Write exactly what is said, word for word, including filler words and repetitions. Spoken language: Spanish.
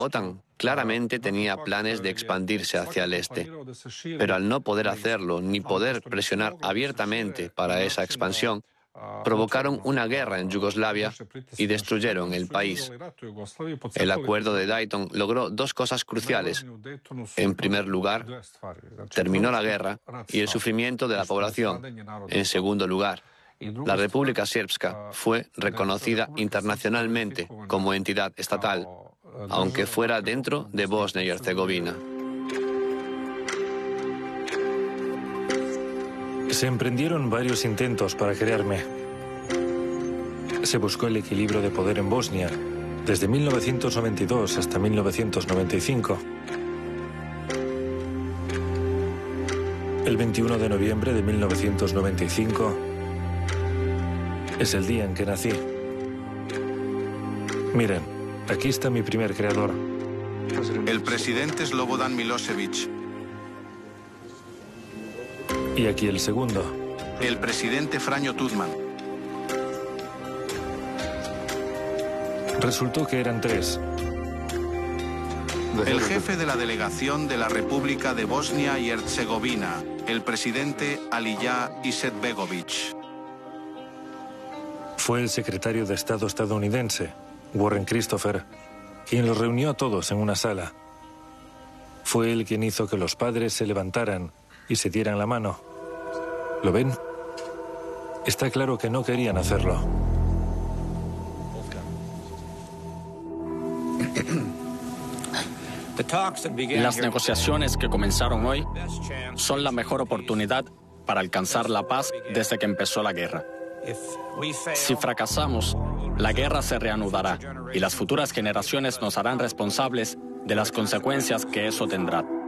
OTAN claramente tenía planes de expandirse hacia el este, pero al no poder hacerlo ni poder presionar abiertamente para esa expansión, provocaron una guerra en Yugoslavia y destruyeron el país. El acuerdo de Dayton logró dos cosas cruciales. En primer lugar, terminó la guerra y el sufrimiento de la población. En segundo lugar, la República Srpska fue reconocida internacionalmente como entidad estatal, aunque fuera dentro de Bosnia y Herzegovina. Se emprendieron varios intentos para crearme. Se buscó el equilibrio de poder en Bosnia, desde mil novecientos noventa y dos hasta mil novecientos noventa y cinco. El veintiuno de noviembre de mil novecientos noventa y cinco es el día en que nací. Miren, aquí está mi primer creador. El presidente Slobodan Milošević. Y aquí el segundo. El presidente Franjo Tuđman. Resultó que eran tres. El jefe de la delegación de la República de Bosnia y Herzegovina, el presidente Alija Izetbegović. Fue el secretario de Estado estadounidense, Warren Christopher, quien los reunió a todos en una sala. Fue él quien hizo que los padres se levantaran y se dieran la mano. ¿Lo ven? Está claro que no querían hacerlo. Las negociaciones que comenzaron hoy son la mejor oportunidad para alcanzar la paz desde que empezó la guerra. Si fracasamos, la guerra se reanudará y las futuras generaciones nos harán responsables de las consecuencias que eso tendrá.